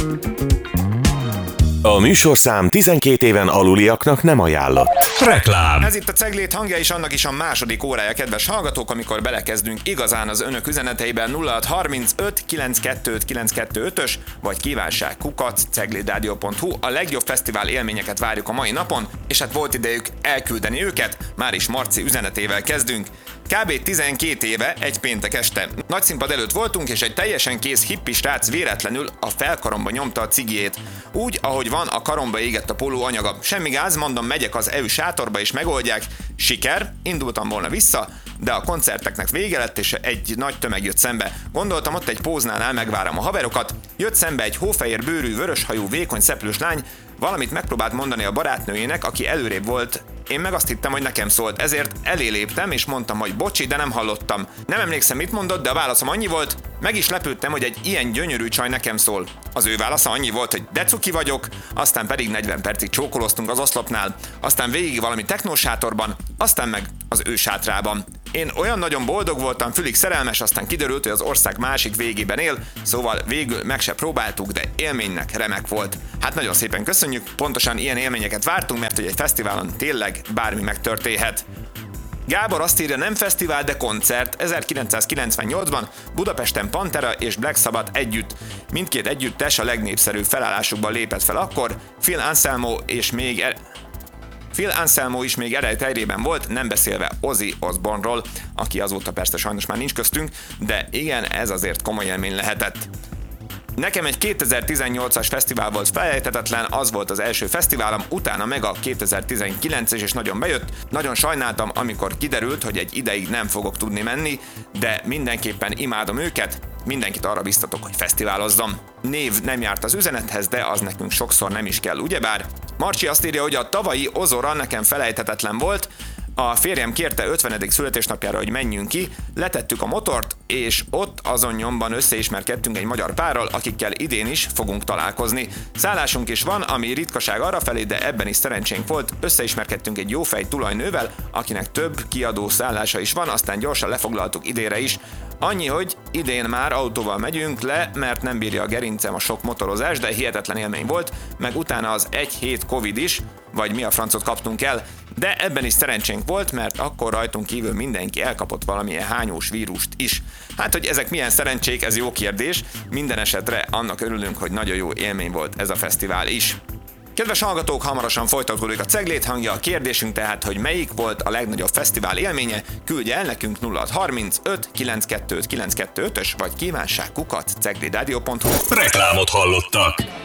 A műsorszám 12 éven aluliaknak nem ajánlott. Reklám. Ez itt a Ceglét hangja, és annak is a második órája, kedves hallgatók, amikor belekezdünk igazán az önök üzeneteiben. 0635 925 925-ös vagy kívánság@ceglétradio.hu. A legjobb fesztivál élményeket várjuk a mai napon, és hát volt idejük elküldeni őket. Már is Marci üzenetével kezdünk. Kb. 12 éve egy péntek este nagy színpad előtt voltunk, és egy teljesen kész hippi srác véletlenül a felkaromba nyomta a cigijét. Úgy, ahogy van, a karomba égett a póló anyaga. Semmi gáz, mondom, megyek az EU sátorba és megoldják. Siker, indultam volna vissza, de a koncerteknek vége lett, és egy nagy tömeg jött szembe. Gondoltam, ott egy póznánál megvárom a haverokat. Jött szembe egy hófehér bőrű, vöröshajú, vékony szeplős lány, valamit megpróbált mondani a barátnőjének, aki előrébb volt. Én meg azt hittem, hogy nekem szólt, ezért elé léptem, és mondtam, hogy bocsi, de nem hallottam. Nem emlékszem, mit mondott, de a válaszom annyi volt, meg is lepődtem, hogy egy ilyen gyönyörű csaj nekem szól. Az ő válasza annyi volt, hogy de cuki vagyok, aztán pedig 40 percig csókoloztunk az oszlopnál, aztán végig valami technósátorban, aztán meg az ő sátrában. Én olyan nagyon boldog voltam, fülig szerelmes, aztán kiderült, hogy az ország másik végében él, szóval végül meg se próbáltuk, de élménynek remek volt. Hát nagyon szépen köszönjük, pontosan ilyen élményeket vártunk, mert hogy egy fesztiválon tényleg bármi megtörténhet. Gábor azt írja, nem fesztivál, de koncert. 1998-ban Budapesten Pantera és Black Sabbath együtt. Mindkét együttes a legnépszerűbb felállásukban lépett fel akkor. Phil Anselmo is még erejtejrében volt, nem beszélve Ozzy Osbourne-ról, aki azóta persze sajnos már nincs köztünk, de igen, ez azért komoly élmény lehetett. Nekem egy 2018-as fesztivál volt felejthetetlen, az volt az első fesztiválom, utána meg a 2019-es, és nagyon bejött. Nagyon sajnáltam, amikor kiderült, hogy egy ideig nem fogok tudni menni, de mindenképpen imádom őket, mindenkit arra biztatok, hogy fesztiválozzam. Név nem járt az üzenethez, de az nekünk sokszor nem is kell, ugyebár? Marci azt írja, hogy a tavalyi Ozora nekem felejthetetlen volt. A férjem kérte 50. születésnapjára, hogy menjünk ki, letettük a motort, és ott azon nyomban összeismerkedtünk egy magyar párral, akikkel idén is fogunk találkozni. Szállásunk is van, ami ritkaság arrafelé, de ebben is szerencsénk volt, összeismerkedtünk egy jófej tulajnővel, akinek több kiadó szállása is van, aztán gyorsan lefoglaltuk idénre is. Annyi, hogy idén már autóval megyünk le, mert nem bírja a gerincem a sok motorozás, de hihetetlen élmény volt, meg utána az egy hét Covid is, vagy mi a francot kaptunk el, de ebben is szerencsénk volt, mert akkor rajtunk kívül mindenki elkapott valamilyen hányós vírust is. Hát, hogy ezek milyen szerencsék, ez jó kérdés, minden esetre annak örülünk, hogy nagyon jó élmény volt ez a fesztivál is. Kedves hallgatók, hamarosan folytatódik a Ceglét hangja, a kérdésünk tehát, hogy melyik volt a legnagyobb fesztivál élménye, küldje el nekünk 0635 925 925-ös vagy kívánság@ceglétradio.hu. Reklámot hallottak.